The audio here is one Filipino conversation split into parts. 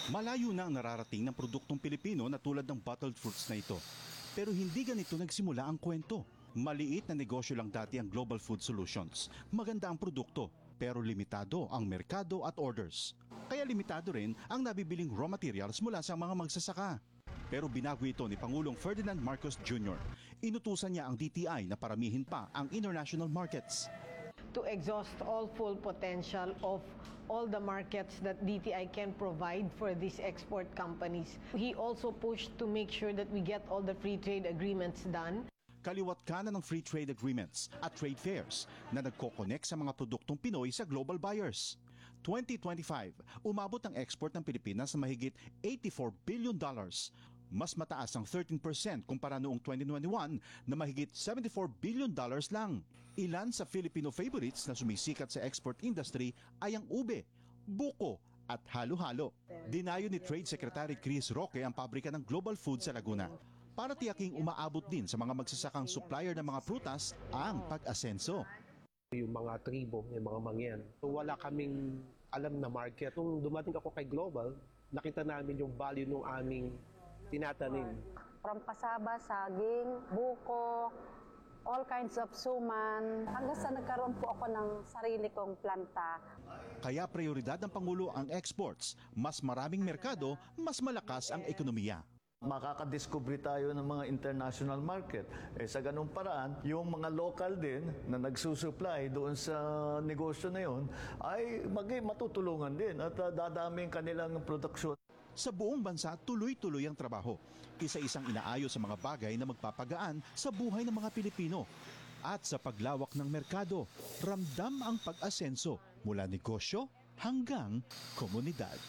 Malayo na ang nararating ng produktong Pilipino na tulad ng bottled fruits na ito. Pero hindi ganito nagsimula ang kwento. Maliit na negosyo lang dati ang Global Food Solutions. Maganda ang produkto, pero limitado ang merkado at orders. Kaya limitado rin ang nabibiling raw materials mula sa mga magsasaka. Pero binago ito ni Pangulong Ferdinand Marcos Jr. Inutusan niya ang DTI na paramihin pa ang international markets. To exhaust all full potential of all the markets that DTI can provide for these export companies. He also pushed to make sure that we get all the free trade agreements done. Kaliwat kanan ng free trade agreements at trade fairs na nagko-connect sa mga produktong Pinoy sa global buyers. 2025, umabot ang export ng Pilipinas sa mahigit $84 billion. Mas mataas ang 13% kumpara noong 2021 na mahigit $74 billion lang. Ilan sa Filipino favorites na sumisikat sa export industry ay ang ube, buko at halo-halo. Dinayo ni Trade Secretary Chris Roque ang pabrika ng Global Food sa Laguna para tiyaking umaabot din sa mga magsasakang supplier ng mga prutas ang pag-asenso. Yung mga tribo, yung mga mangyan. So, wala kaming alam na market. Nung dumating ako kay Global, nakita namin yung value ng aming tinatanim. From pasaba, saging, buko, all kinds of suman, hanggang sa nagkaroon po ako ng sarili kong planta. Kaya prioridad ng Pangulo ang exports. Mas maraming merkado, mas malakas ang ekonomiya. Makakadiscovery tayo ng mga international market. Sa ganung paraan, yung mga local din na nagsusupply doon sa negosyo na yon ay matutulungan din at dadami ang kanilang produksyon. Sa buong bansa, tuloy-tuloy ang trabaho. Isa-isang inaayos sa mga bagay na magpapagaan sa buhay ng mga Pilipino. At sa paglawak ng merkado, ramdam ang pag-asenso mula negosyo hanggang komunidad.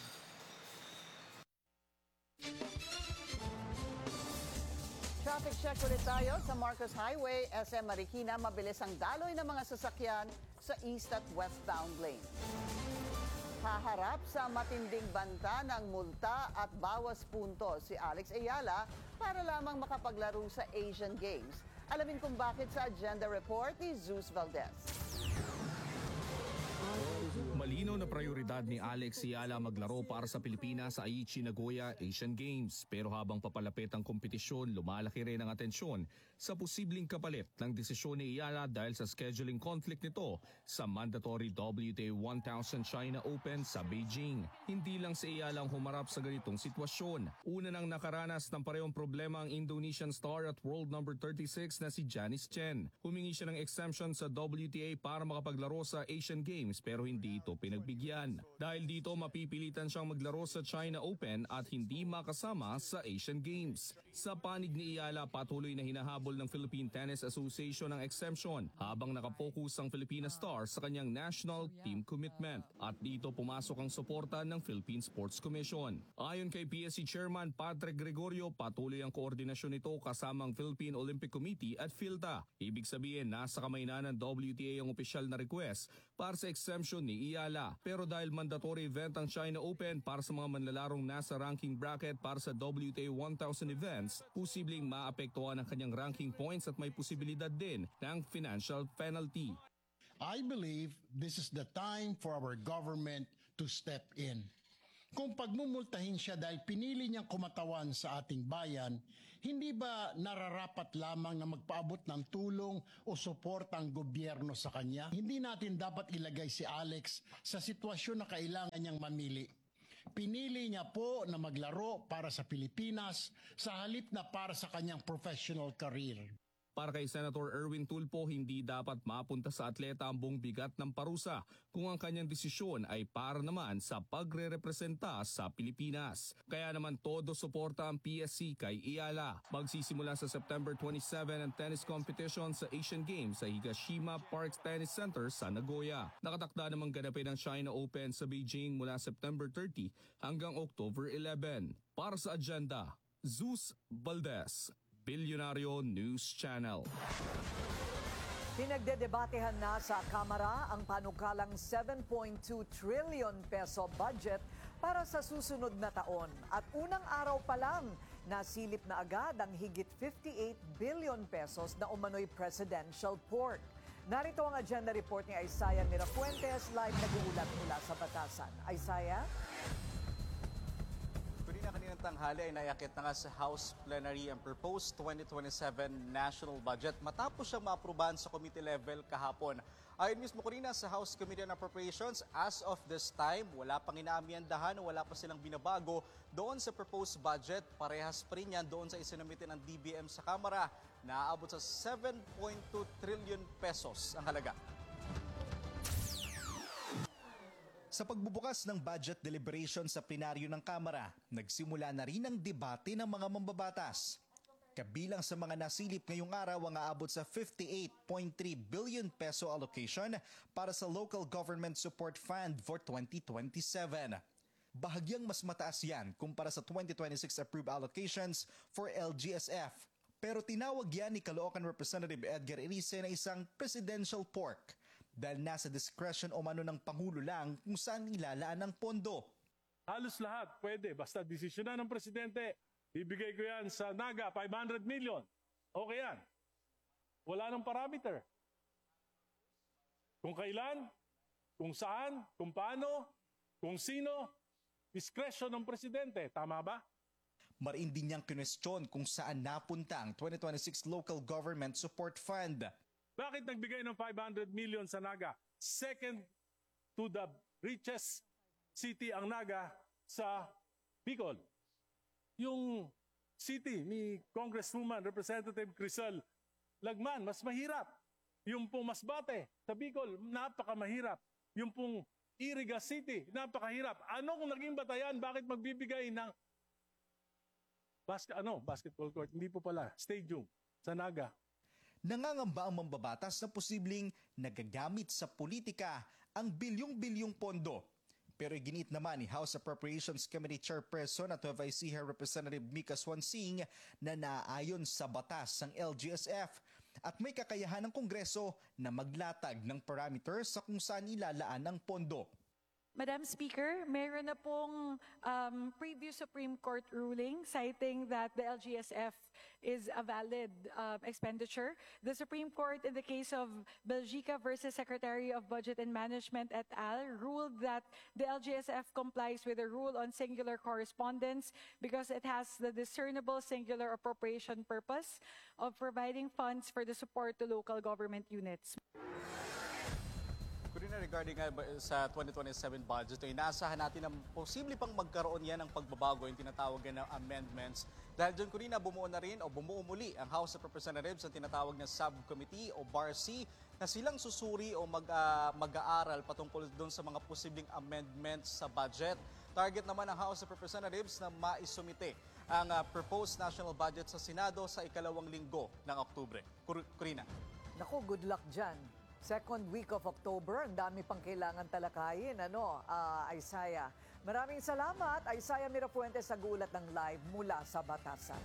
Traffic check ulit tayo sa Marcos Highway, SM Marikina. Mabilis ang daloy ng mga sasakyan sa east at westbound lane. Haharap sa matinding banta ng multa at bawas punto si Alex Ayala para lamang makapaglaro sa Asian Games. Alamin kung bakit sa Agenda Report ni Zeus Valdez. Malinaw na prioridad ni Alex Ayala maglaro para sa Pilipinas sa Aichi Nagoya Asian Games. Pero habang papalapit ang kompetisyon, lumalaki rin ang atensyon sa posibleng kapalit ng desisyon ni Ayala dahil sa scheduling conflict nito sa mandatory WTA 1000 China Open sa Beijing. Hindi lang si Ayala ang humarap sa ganitong sitwasyon. Una nang nakaranas ng parehong problema ang Indonesian star at world number 36 na si Janice Chen. Humingi siya ng exemption sa WTA para makapaglaro sa Asian Games pero hindi ito pinagbigyan. Dahil dito mapipilitan siyang maglaro sa China Open at hindi makasama sa Asian Games. Sa panig ni Ayala, patuloy na hinahabol ng Philippine Tennis Association ng exemption habang nakapokus ang Filipina star sa kanyang national team commitment. At dito pumasok ang suporta ng Philippine Sports Commission. Ayon kay PSC Chairman Patrick Gregorio, patuloy ang koordinasyon nito kasama ang Philippine Olympic Committee at PhilTA. Ibig sabihin, nasa kamay na ng WTA ang opisyal na request para sa exemption ni Ayala. Pero dahil mandatory event ang China Open para sa mga manlalarong nasa ranking bracket para sa WTA 1000 events, posibleng maapektuhan ang kanyang ranking points at may posibilidad din ng financial penalty. I believe this is the time for our government to step in. Kung pagmumultahin siya dahil pinili niyang kumatawan sa ating bayan, hindi ba nararapat lamang na magpaabot ng tulong o suporta ang gobyerno sa kanya? Hindi natin dapat ilagay si Alex sa sitwasyon na kailangan niyang mamili. Pinili niya po na maglaro para sa Pilipinas sa halip na para sa kanyang professional career. Para kay Senator Erwin Tulfo, hindi dapat mapunta sa atleta ang buong bigat ng parusa kung ang kanyang desisyon ay para naman sa pagre-representa sa Pilipinas. Kaya naman todo suporta ang PSC kay Ayala. Magsisimula sa September 27 ang tennis competition sa Asian Games sa Higashima Park Tennis Center sa Nagoya. Nakatakda namang ganapin ang China Open sa Beijing mula September 30 hanggang October 11. Para sa Agenda, Zeus Valdez, Bilyonaryo News Channel. Pinagdedebatehan na sa Kamara ang panukalang 7.2 trillion peso budget para sa susunod na taon. At unang araw pa lang, nasilip na agad ang higit 58 billion pesos na umano'y presidential pork. Narito ang agenda report ni Isaiah Mirafuentes, live nag-uulat mula sa Batasan. Isaiah? Kanina tanghali ay naiakit na nga sa House Plenary ang proposed 2027 national budget matapos siyang maaprubahan sa committee level kahapon. Ayon mismo kanina sa House Committee on Appropriations, as of this time, wala pang inaamyandahan, wala pa silang binabago doon sa proposed budget. Parehas pa rin yan doon sa isinamitin ng DBM sa Kamara na aabot sa 7.2 trillion pesos ang halaga. Sa pagbubukas ng budget deliberation sa plenaryo ng Kamara, nagsimula na rin ang debate ng mga mambabatas. Kabilang sa mga nasilip ngayong araw ang aabot sa 58.3 billion peso allocation para sa Local Government Support Fund for 2027. Bahagyang mas mataas yan kumpara sa 2026 approved allocations for LGSF. Pero tinawag yan ni Caloocan Representative Edgar Erice na isang presidential pork dahil nasa discretion o mano ng Pangulo lang kung saan ilalaan ang pondo. Halos lahat pwede, basta desisyon na ng Presidente, ibigay ko yan sa Naga, 500 million. Okay yan. Wala nang parameter. Kung kailan, kung saan, kung paano, kung sino, discretion ng Presidente. Tama ba? Mariin din niyang kinwestiyon kung saan napunta ang 2026 Local Government Support Fund. Bakit nagbigay ng 500 million sa Naga? Second to the richest city ang Naga sa Bicol. Yung city ni Congresswoman Representative Crisel Lagman, mas mahirap. Yung pong Masbate sa Bicol, napakamahirap. Yung pong Iriga City, napakahirap. Anong naging batayan? Bakit magbibigay ng basketball court? Hindi po pala, stadium sa Naga. Nangangamba ang mambabatas na posibleng nagagamit sa politika ang bilyong-bilyong pondo. Pero iginit naman ni House Appropriations Committee Chairperson at Nueva Ecija Representative Mika Swansing na naaayon sa batas ng LGSF at may kakayahan ng Kongreso na maglatag ng parameters sa kung saan ilalaan ang pondo. Madam Speaker, meron na pong previous Supreme Court ruling citing that the LGSF is a valid expenditure. The Supreme Court in the case of Belgica versus Secretary of Budget and Management et al. Ruled that the LGSF complies with the rule on singular correspondence because it has the discernible singular appropriation purpose of providing funds for the support to local government units. Kurina, regarding sa 2027 budget, inaasahan natin na posible pang magkaroon yan ng pagbabago, yung tinatawag na amendments. Dahil dyan, Kurina, bumuo na rin o bumuo muli ang House of Representatives ang tinatawag na subcommittee o BARC na silang susuri o mag-aaral patungkol doon sa mga posibleng amendments sa budget. Target naman ng House of Representatives na maisumite ang proposed national budget sa Senado sa ikalawang linggo ng Oktubre. Kurina. Naku, good luck dyan. Second week of October, ang dami pang kailangan talakayin, Isaiah. Maraming salamat, Isaiah Mirafuentes sa gulat ng live mula sa Batasan.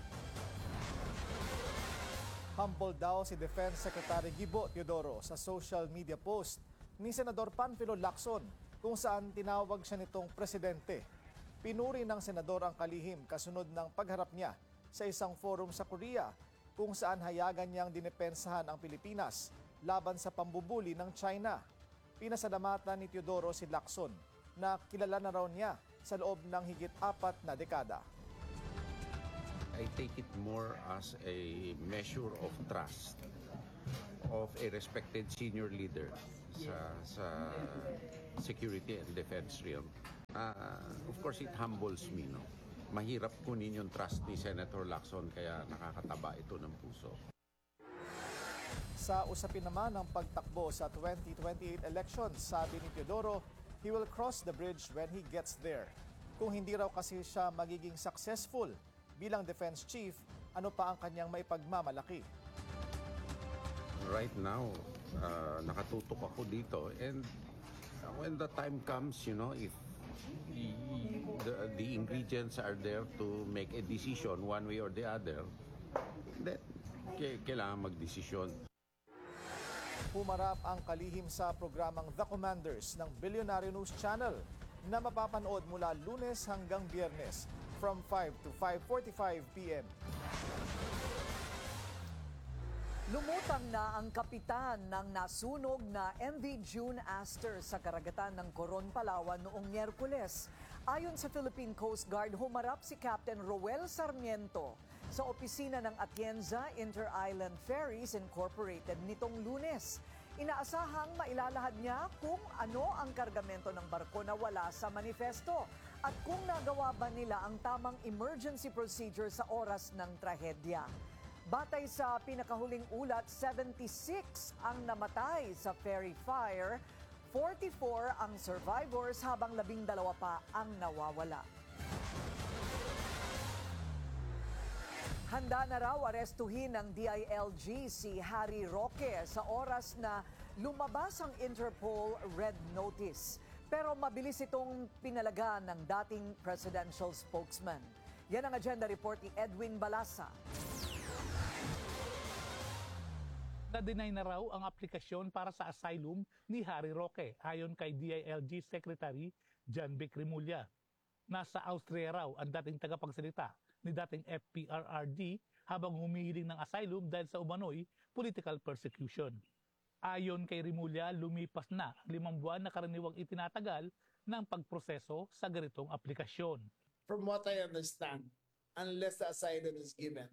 Humble daw si Defense Secretary Gibo Teodoro sa social media post ni Senador Panfilo Lacson kung saan tinawag siya nitong presidente. Pinuri ng senador ang kalihim kasunod ng pagharap niya sa isang forum sa Korea kung saan hayagan niyang dinepensahan ang Pilipinas laban sa pambubuli ng China. Pinasalamatan ni Teodoro si Lacson na kilala na raw niya sa loob ng higit 4 na dekada. I take it more as a measure of trust of a respected senior leader sa security and defense realm. Of course, it humbles me. No? Mahirap kunin yung trust ni Senator Lacson kaya nakakataba ito ng puso. Sa usapin naman ng pagtakbo sa 2028 elections, sabi ni Teodoro, he will cross the bridge when he gets there. Kung hindi raw kasi siya magiging successful bilang defense chief, ano pa ang kanyang maipagmamalaki? Right now, nakatutok ako dito and when the time comes, if the ingredients are there to make a decision one way or the other, then kailangan magdesisyon. Humarap ang kalihim sa programang The Commanders ng Billionaire News Channel na mapapanood mula Lunes hanggang Biyernes from 5 to 5:45 p.m. Lumutang na ang kapitan ng nasunog na MV June Aster sa karagatan ng Coron, Palawan noong Miyerkules. Ayon sa Philippine Coast Guard, humarap si Captain Roel Sarmiento sa opisina ng Atienza Inter-Island Ferries Incorporated nitong Lunes. Inaasahang mailalahad niya kung ano ang kargamento ng barko na wala sa manifesto at kung nagawa ba nila ang tamang emergency procedure sa oras ng trahedya. Batay sa pinakahuling ulat, 76 ang namatay sa ferry fire, 44 ang survivors habang 12 pa ang nawawala. Handa na raw arestuhin ng DILG si Harry Roque sa oras na lumabas ang Interpol Red Notice. Pero mabilis itong pinalaga ng dating presidential spokesman. Yan ang agenda report ni Edwin Balasa. Na-deny na raw ang aplikasyon para sa asylum ni Harry Roque ayon kay DILG Secretary John Vic Rimulya. Nasa Austria raw ang dating tagapagsalita ni dating FPRRD habang humihiling ng asylum dahil sa umano'y political persecution. Ayon kay Rimulya, lumipas na 5 buwan na karaniwang itinatagal ng pagproseso sa ganitong aplikasyon. From what I understand, unless the asylum is given,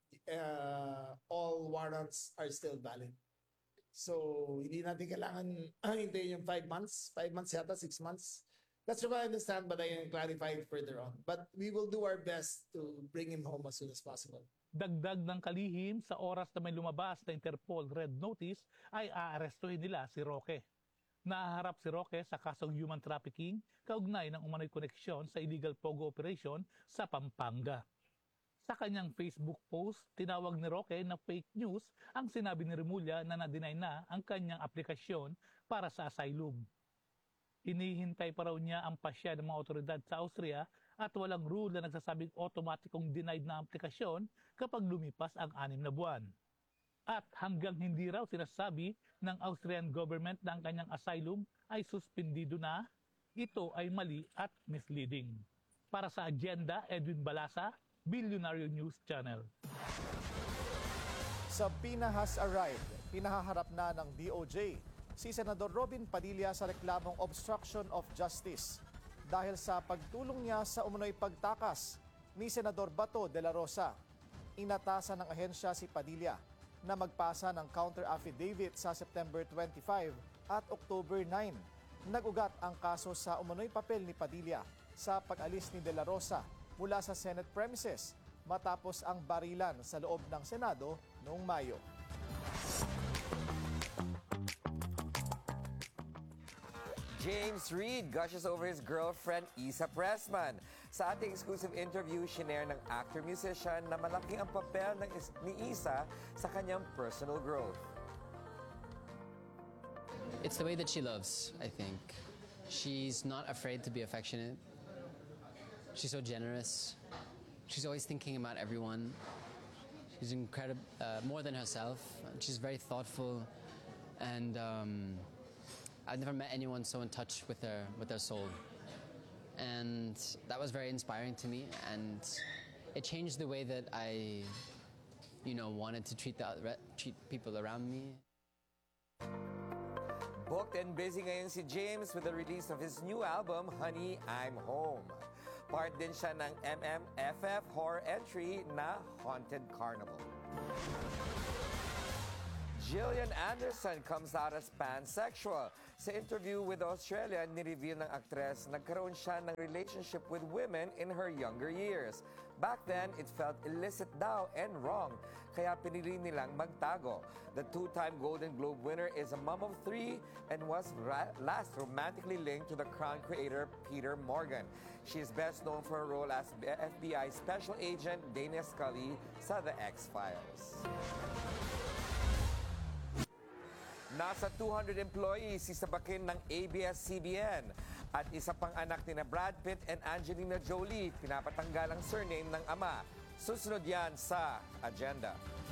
all warrants are still valid. So, hindi natin kailangan hintayin yung 5 months. 5 months yata, 6 months. That's what I understand, but I can clarify it further on. But we will do our best to bring him home as soon as possible. Dagdag ng kalihim, sa oras na may lumabas na Interpol Red Notice, ay aarestuhin nila si Roque. Nahaharap si Roque sa kasong human trafficking kaugnay ng umano'y koneksyon sa illegal pogo operation sa Pampanga. Sa kanyang Facebook post, tinawag ni Roque na fake news ang sinabi ni Rimulya na na-deny na ang kanyang aplikasyon para sa asylum. Hinihintay pa raw niya ang pasya ng mga otoridad sa Austria at walang rule na nagsasabing automatikong denied na aplikasyon kapag lumipas ang 6 na buwan. At hanggang hindi raw sinasabi ng Austrian government na ang kanyang asylum ay suspendido na, ito ay mali at misleading. Para sa agenda, Edwin Balasa, Billionario News Channel. Sa Pinahas Arrived, pinahaharap na ng DOJ si Senador Robin Padilla sa reklamong obstruction of justice dahil sa pagtulong niya sa umunoy pagtakas ni Senador Bato de la Rosa. Inatasan ng ahensya si Padilla na magpasa ng counter affidavit sa September 25 at October 9. Nag-ugat ang kaso sa umunoy papel ni Padilla sa pag-alis ni de la Rosa mula sa Senate premises matapos ang barilan sa loob ng Senado noong Mayo. James Reid gushes over his girlfriend Isa Pressman. Sa ating exclusive interview, shinare ng actor-musician na malaki ang papel ni Isa sa kanyang personal growth. It's the way that she loves, I think. She's not afraid to be affectionate. She's so generous. She's always thinking about everyone. She's incredible, more than herself. She's very thoughtful, and I've never met anyone so in touch with their soul. And that was very inspiring to me, and it changed the way that I, wanted to treat people around me. Booked and busy ngayon si James with the release of his new album, Honey, I'm Home. Part din siya ng MMFF horror entry na Haunted Carnival. Gillian Anderson comes out as pansexual. Sa interview with Australia, nireveal ng aktres nagkaroon siya ng relationship with women in her younger years. Back then, it felt illicit daw and wrong, kaya pinili nilang magtago. The two-time Golden Globe winner is a mom of 3 and was last romantically linked to the Crown creator Peter Morgan. She is best known for her role as FBI Special Agent Dana Scully sa The X-Files. Nasa 200 employees si sabakin ng ABS-CBN at isa pang anak ni Brad Pitt and Angelina Jolie pinapatanggal ang surname ng ama. Susunod yan sa agenda.